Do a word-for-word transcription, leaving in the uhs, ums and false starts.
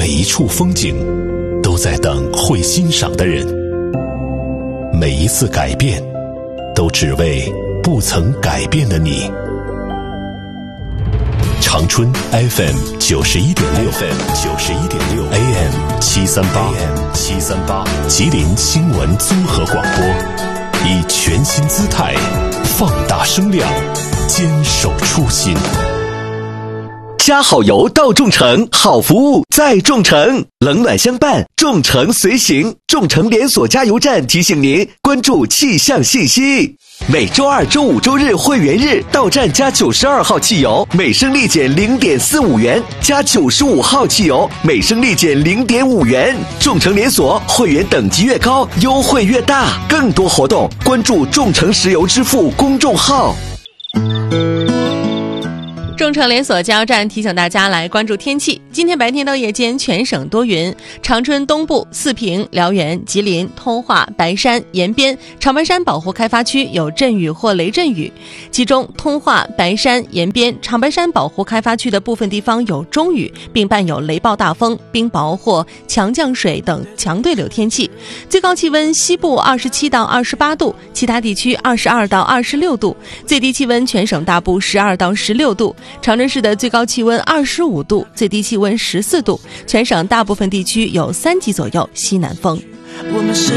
每一处风景都在等会欣赏的人，每一次改变都只为不曾改变的你。长春 F M 九十一点六 ，F M 九十一点六 ，A M 七三八 ，A M 七三八，吉林新闻综合广播，以全新姿态放大声量，坚守初心。 加好油到众诚，好服务在众诚，冷暖相伴，众诚随行。众诚连锁加油站提醒您关注气象信息。每周二、周五、周日会员日到站加九十二号汽油，每升立减零点四五元；加九十五号汽油，每升立减零点五元。众诚连锁会员等级越高，优惠越大。更多活动关注众诚石油支付公众号。 众诚连锁加油站提醒大家来关注天气。今天白天到夜间全省多云，长春东部、四平、辽源、吉林、通化、白山、延边、长白山保护开发区有阵雨或雷阵雨，其中通化、白山、延边、长白山保护开发区的部分地方有中雨，并伴有雷暴大风、冰雹或强降水等强对流天气。最高气温西部二十七到二十八度，其他地区二十二到二十六度，最低气温全省大部十二到十六度。长春市的最高气温二十五度，最低气温十四度，全省大部分地区有三级左右西南风。我们是